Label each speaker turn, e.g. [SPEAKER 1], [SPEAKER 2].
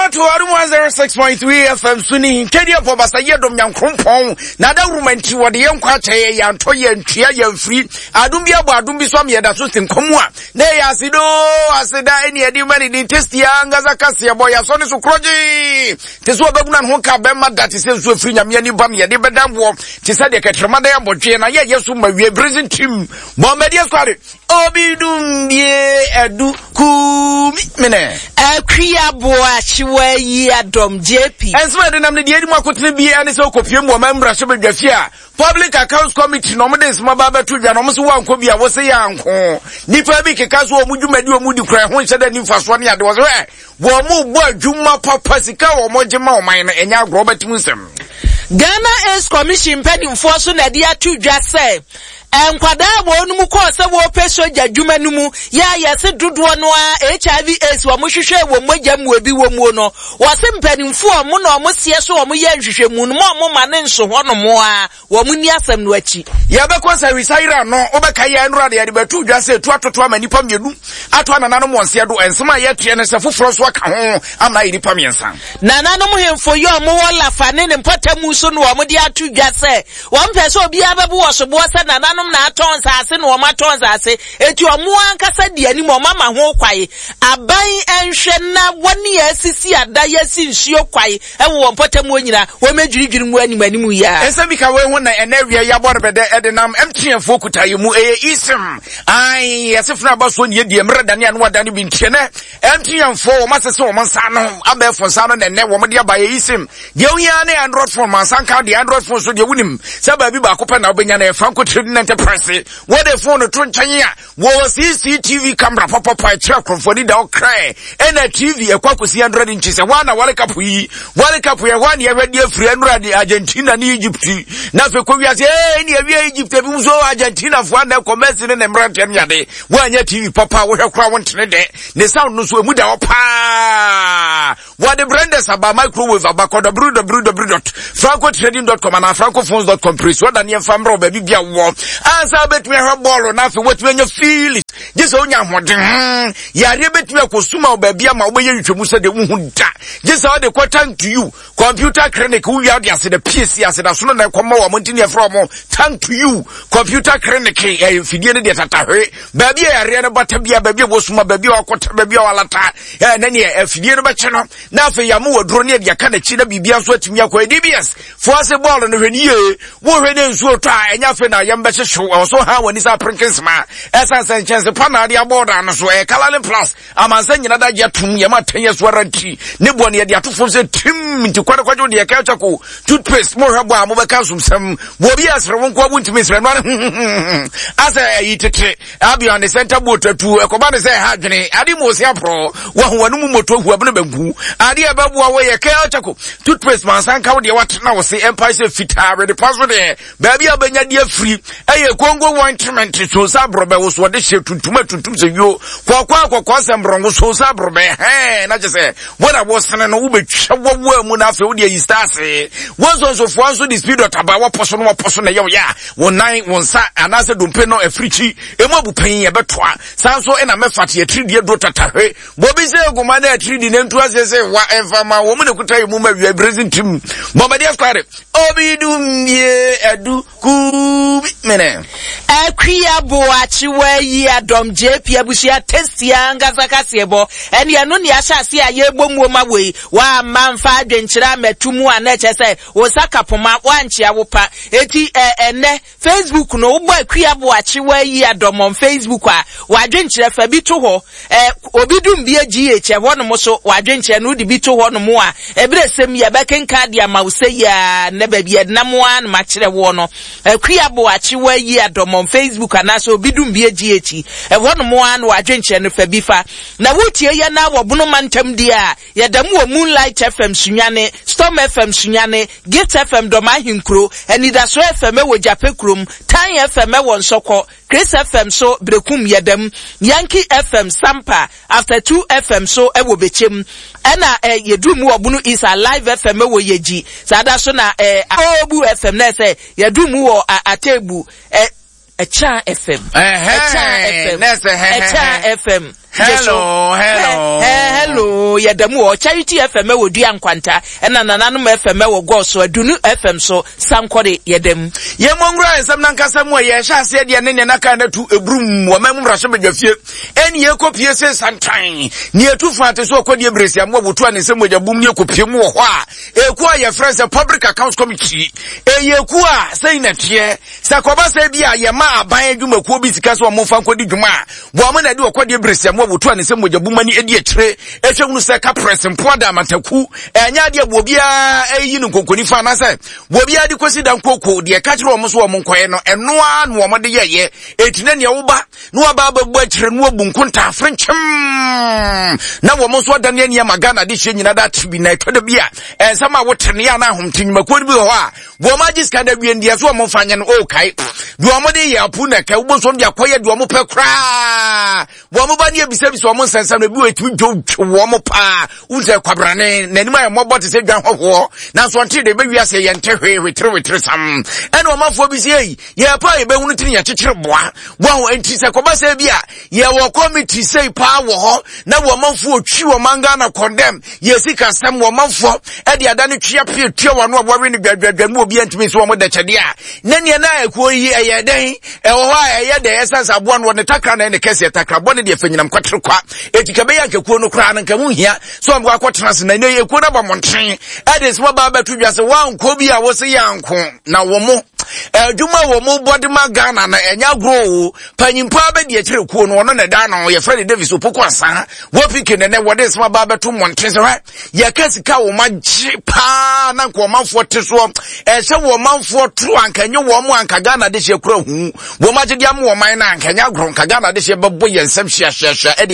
[SPEAKER 1] to 106.3 FM Suni Kedia for Basayedom Yang Krumpong Nada Rumanti wa the young Quache Yan Toya and Tia Yan Free Adumbia Badumbi Swami da Sustin Komwa Ne Asido Aseda any adimani in Testia Ngazakasia boy Asoni Sukroji Teswa Babunan Honka Bema that is so free Yamiani Bamia de Bedam War Tisade Katramada Bojena Yasuma we present him Momedia Squad Obidum Ye Edu Kumine
[SPEAKER 2] Kriya boa chiwe yi adom JP.
[SPEAKER 1] Enso de nam de edi makotene bi ane se okopiem wo membra so bedwafia. Public Accounts Committee no mede sma ba betu dwa no mo so wanko bi a wo se yanko. Nipa bi keka so omudwumadi omudi kra ho nse da nifa so ne ade wo so wo mo bo adwuma papa sika wo mo gema o man no enya agro betim nsem.
[SPEAKER 2] Ghana Ace Commission pedimfo so na de atu dwa se enkwada bo nu mu ko se wo peso jadwuma nu mu ya yese dodo no a HIV AIDS wo mo hwehwe wo mogya mu obi wo mu no wo se mpanimfo mo na mo sie so wo mo ye nhwehwe mu no mo ma ne nso ho no mo a wo mo ni asem no achi
[SPEAKER 1] ya be ko se resaira no obeka ya nro de ya de betu dwa se tu atoto amanipa mienu ato anana no mo nse do ensema ya tue ne se foforo so aka ho ama iripa miensa
[SPEAKER 2] nana no mo hemfo yo mo wala fa ne mpatamu so no wo mo de atu dwa se wo mpese obi abebu wo so bo se nana na atonza ase no ma tonza ase eti omo ankasa di ani mo mama ho kwae aban enhwe na woni asisi ada yasi nsuo kwae ewo mpotam onyina wo medwiridwiri mu animanimu ya
[SPEAKER 1] esa bi ka we ho na enawia ya borbede edenam mtfo kutaye mu isim ai yasefuna baso ne die mredane anu wadane bi ntiene mtfo wo masese wo mansa no abefo sa no ne wo mede abaye isim de onya na Android phone mansa ka de Android phone so de wunim sababi ba ko pa na obenya na franco trading enterprise what the phone to Chanya was CCTV camera papa check for the dog cry and a TV a kwakusi 100 inches and one wale kapu ya 1 year ready free and ready Argentina ni Egypt na fe ko wiase ni ya Egypt e bi so Argentina for na commerce ne mbrante yade wanya TV papa wo hwekra won tene de ne sound no so emu da opa what the branders about microwave about www.francotrading.com and francophones.com please what dan yemfa mro ba bibia wo ansa betwe ha ball na fe wetwe nya feel it just onya hoden ya re betwe akosuma obabia ma obeye ntwemu se de hu da just how they thank to you computer clinic who you dey ase the PC ase da so na ekoma wo montini e from thank to you computer clinic fidie ne de tatahwe baabia ya re ne bata bia baabia bosuma baabia akota baabia walata na ne fidie ne ba che no na fe ya mo wodro ne de aka na chi na bibia so atimi akwa DBS fo ase ball no hwenie wo hwene nsuo to a enya fe na yamba che show so ha wani sa prinkins ma esa chance pana dia border no so Kalale Plus amansa nyina da gya tum ye matanya so ranti ne bo ne dia tofo se tim nti kwade kwajo de ka chako toothpaste mo hwabo a mo be ka sumsam bo bi asre won ko buntimi sre no asa yitete abi on the center boat tu ekoba ne se ha dwene ade mo se apro wo ho wanu mu moto hu abne bangu ade e babu a wo ye ka chako toothpaste man san ka wo de wat na wo se empire se fita ready pass with there baby abanya de free eye Congo ointment so sabrobe wo so de she tuntuma tuntum se yo kwakwa sembrongo so sabrobe na je se wona wo sene no wo betwa wo mu na fe wo de yi stars wo so fo so the speed otaba wo poso no wo poso na ye ya wo nan wo nsa anase dompe no africhi emu abupan ye betoa sanso e na mefate atridi do tatahwe bo bi se goma na atridi ne ntu asese wa enfama wo mu ne kutai mu ma wi brazil team bo ba dia square obidum ye edu ku mene
[SPEAKER 2] Kriya boa chiwe yi adom JP abusia testia ngazaka sebo eni anu ni asase aye bomu ma we wa manfa adwenkyira metumu anache se wo saka poma wanchi awopa eti ene Facebook no wo Kriya boa chiwe yi adom on Facebook a wadwenkyira fa bi to ho obidum bia GH ho no so wadwenkyira no di bi to ho no mo a ebresem ye bekenka dia ma useya ne ba bia namoa na ma kire wo no Kriya boa chiwe yi adom on Facebook anaso obidum bia GH ho no mo an wadwenkyira no fa bi fa na wotie ye na wobuno mantam dia ye damu wo Moonlight FM sunyane Storm FM sunyane Gate FM do mahinkro enidaso FM wo Japekrom Tan FM wo Nsoko Chris FM so brekum yedam Yankee FM Sampa After 2 FM so ewo bechem ena yedum wo bunu is Alive FM wo yeji sada so na Obu FM na say yedum wo Atebu Echa FM Echa FM
[SPEAKER 1] Echa
[SPEAKER 2] FM
[SPEAKER 1] Hello.
[SPEAKER 2] yɛdamu o Charity FM wo dua nkwanta ɛna nananom FM wo goso adunu FM so sankore yɛdam
[SPEAKER 1] ye mongra ensam nankasa mu ye hya ase de ne na kan na tu ebrum wo mamum rahye badwafie eni ye kopie se santan ne etufu ate so okodi ebresi am wo to ne se mojabum ne kopie mu ho a eku a ye friends public accounts committee eyeku a sei na tie sakoba se bia ye ma aban adwumakuo bi sika so wo mfa nkodi dwuma wo mo na de okodi ebresi am wo to ne se mojabum ani edi etire ehwemu se ka press mpoda mataku enya de bobia eyi no konkoni fa na se bobia de kosi dan koko de ka kire wo mo so wo nkoye no enoa no wo mo de yeye etina ne wo ba no wa ba babu akire no bunkunta frenchim na wo mo so dan ne ne magana de hye nyina da tibi na etode bia ensama wo tene ya na ahomtinwuma ko bi ho a wo ma giska da bia ndia so wo mo fanye no o kai do mo de ya pu na ka wo so de akoye do mo pe kra wo mo ba ne ebisa bi so mo nsensam na bi wetu wo mo pa unse kwabrane nanim aye mo bot se dwan hoho na so nti de be wiase ye ntehwe wetre sam ene o mafo bi se ye pa ye be hunu tini ya kekere boa wo enti se ko ba se bia ye wo committee sei pa wo ho na wo mafo otwi wo manga na condemn ye sika sam wo mafo e de ada ne twia pie twa wo no wo we ne dwadwadwa mu obi antimi so wo de kyede a na ne na ekuo yi eye den e wo ha eye de essence abo no ne takra na ne kese takra bo ne de fanyinam kwatere kwa etikabe ya nkekuo no kra na nkamu hia so am kwa trans na ne ekuo na ba monten e de so ba ba tu dwase wa nko bi a wo se yanko na wo mo adwuma wo mo body magana na enya grow panyimpa ba de akire kuo no no ne da no ye Fred Davis opoko asa wo pike ne wo de so ba ba to monten so ha ye kasika wo magye pa na nko manfo te so hye wo manfo tro ankanyo wo mo anka Ghana de hye kura hu wo magye de am wo man na ankanyo agro anka Ghana de hye bebo ye nsam hye